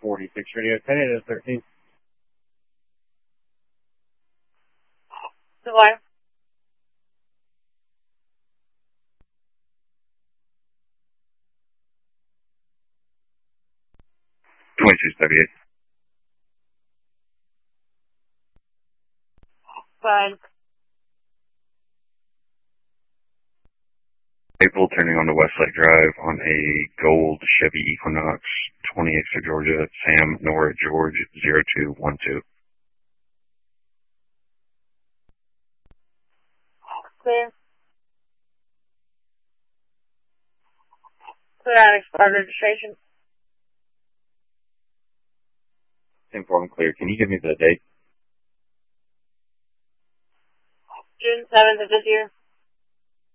46 radio, 10 to 13. Goodbye. 2638. Fine. April turning onto Westlake Drive on a gold Chevy Equinox, 20 Exeter, Georgia. Sam, Nora, George, 0212. Clear. Clear on expired registration. Inform clear. Can you give me the date? June 7th of this year.